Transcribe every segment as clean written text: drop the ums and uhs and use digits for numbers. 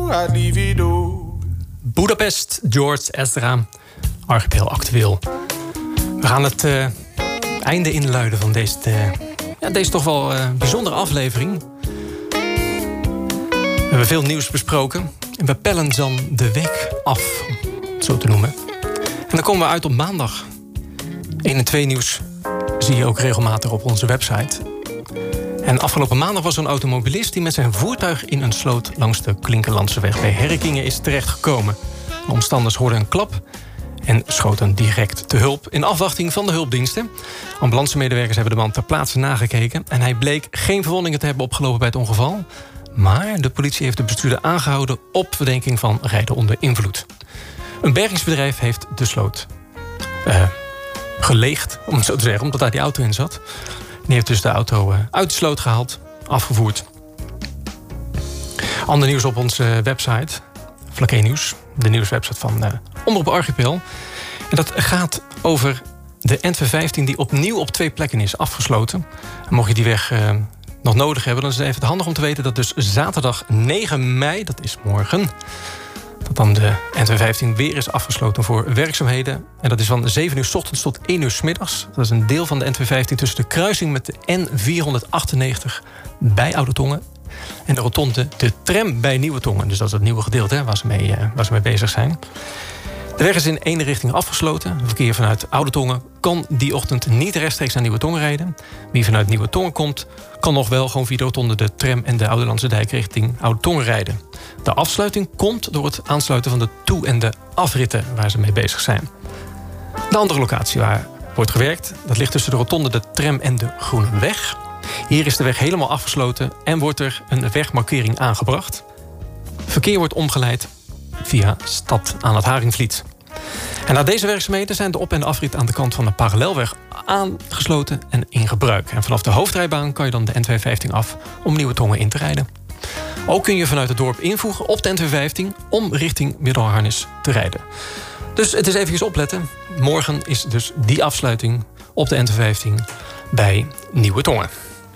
Budapest, George Ezra, Archipel Actueel. We gaan het einde inluiden van deze toch wel bijzondere aflevering. We hebben veel nieuws besproken. En we pellen dan de week af, zo te noemen. En dan komen we uit op maandag. 1 en 2 nieuws zie je ook regelmatig op onze website. En afgelopen maandag was er een automobilist die met zijn voertuig in een sloot langs de Klinkenlandseweg bij Herkingen is terechtgekomen. De omstanders hoorden een klap en schoten direct te hulp in afwachting van de hulpdiensten. Ambulancemedewerkers hebben de man ter plaatse nagekeken en hij bleek geen verwondingen te hebben opgelopen bij het ongeval. Maar de politie heeft de bestuurder aangehouden op verdenking van rijden onder invloed. Een bergingsbedrijf heeft de sloot geleegd, om het zo te zeggen, omdat daar die auto in zat. Die heeft dus de auto uit de sloot gehaald, afgevoerd. Ander nieuws op onze website, Flaké Nieuws, de nieuwswebsite van Omroep Archipel. En dat gaat over de N215 die opnieuw op 2 plekken is afgesloten. En mocht je die weg nog nodig hebben, dan is het even handig om te weten dat dus zaterdag 9 mei, dat is morgen, dat dan de N215 weer is afgesloten voor werkzaamheden. En dat is van 7 uur 's ochtends tot 1 uur 's middags. Dat is een deel van de N215 tussen de kruising met de N498 bij Oude Tongen en de rotonde de tram bij Nieuwe Tongen. Dus dat is het nieuwe gedeelte waar ze mee bezig zijn. De weg is in 1 richting afgesloten. Het verkeer vanuit Oude Tongen kan die ochtend niet rechtstreeks naar Nieuwe Tongen rijden. Wie vanuit Nieuwe Tongen komt, kan nog wel gewoon via de rotonde de tram en de Oudelandse Dijk richting Oude Tongen rijden. De afsluiting komt door het aansluiten van de toe- en de afritten waar ze mee bezig zijn. De andere locatie waar wordt gewerkt, dat ligt tussen de rotonde de tram en de Groene Weg. Hier is de weg helemaal afgesloten en wordt er een wegmarkering aangebracht. Verkeer wordt omgeleid via Stad aan het Haringvliet. En na deze werkzaamheden zijn de op- en de afrit aan de kant van de parallelweg aangesloten en in gebruik. En vanaf de hoofdrijbaan kan je dan de N215 af om Nieuwe Tongen in te rijden. Ook kun je vanuit het dorp invoegen op de N215 om richting Middelharnis te rijden. Dus het is even opletten. Morgen is dus die afsluiting op de N215 bij Nieuwe Tongen.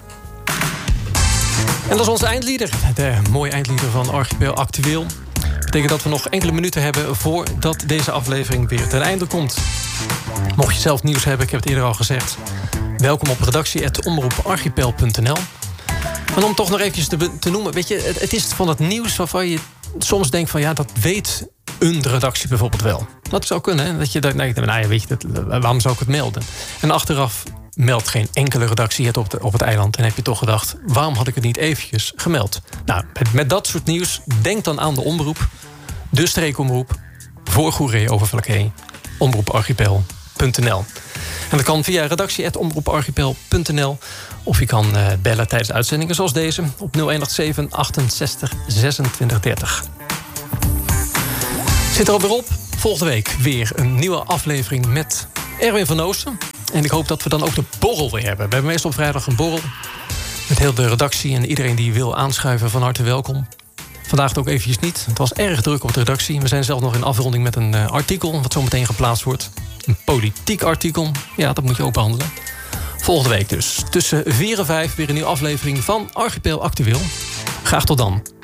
En dat is onze eindlieder. De mooie eindlieder van Archipel Actueel. Dat betekent dat we nog enkele minuten hebben voordat deze aflevering weer ten einde komt. Mocht je zelf nieuws hebben, ik heb het eerder al gezegd, welkom op redactie@omroeparchipel.nl. Maar om toch nog eventjes te noemen, weet je, het is van het nieuws waarvan je soms denkt van ja, dat weet een redactie bijvoorbeeld wel. Dat zou kunnen, hè? Dat je denkt, nou ja, weet je, waarom zou ik het melden? En achteraf meldt geen enkele redactie het op het eiland. En heb je toch gedacht, waarom had ik het niet eventjes gemeld? Nou, met dat soort nieuws, denk dan aan de omroep. De streekomroep voor Goeree over Flaké. Omroeparchipel.nl. En dat kan via redactie@omroeparchipel.nl. Of je kan bellen tijdens uitzendingen zoals deze op 0187 68 26 30. Zit er alweer op. Volgende week weer een nieuwe aflevering met Erwin van Oosten. En ik hoop dat we dan ook de borrel weer hebben. We hebben meestal op vrijdag een borrel met heel de redactie en iedereen die wil aanschuiven van harte welkom. Vandaag ook eventjes niet. Het was erg druk op de redactie. We zijn zelf nog in afronding met een artikel wat zo meteen geplaatst wordt. Een politiek artikel. Ja, dat moet je ook behandelen. Volgende week dus. Tussen 4 en 5 weer een nieuwe aflevering van Archipel Actueel. Graag tot dan.